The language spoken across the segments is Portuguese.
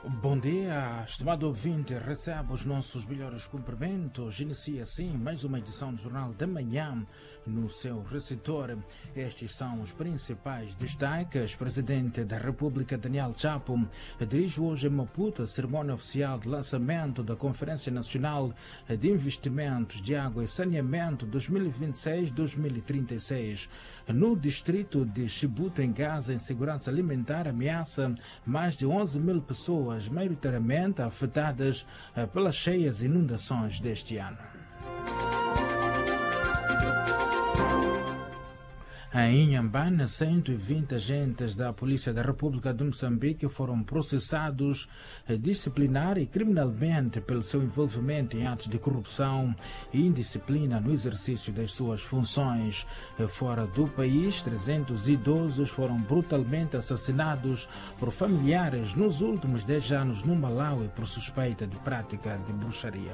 Bom dia, estimado ouvinte, recebe os nossos melhores cumprimentos. Inicia assim mais uma edição do Jornal da Manhã no seu receptor. Estes são os principais destaques. Presidente da República, Daniel Chapo, dirige hoje em Maputo a cerimônia oficial de lançamento da Conferência Nacional de Investimentos de Água e Saneamento 2026-2036. No distrito de Chibuta, em Gaza, a insegurança alimentar ameaça mais de 11 mil pessoas, maioritariamente afetadas pelas cheias inundações deste ano. Em Inhambane, 120 agentes da Polícia da República de Moçambique foram processados disciplinar e criminalmente pelo seu envolvimento em atos de corrupção e indisciplina no exercício das suas funções. Fora do país, 300 idosos foram brutalmente assassinados por familiares nos últimos 10 anos no Malawi por suspeita de prática de bruxaria.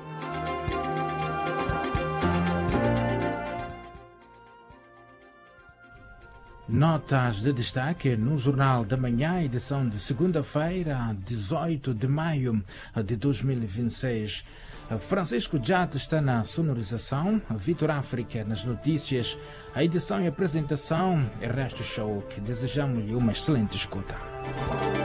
Notas de destaque no Jornal da Manhã, edição de segunda-feira, 18 de maio de 2026. Francisco Jate está na sonorização, Vitor África nas notícias, a edição e apresentação é Resto Show, que desejamos-lhe uma excelente escuta.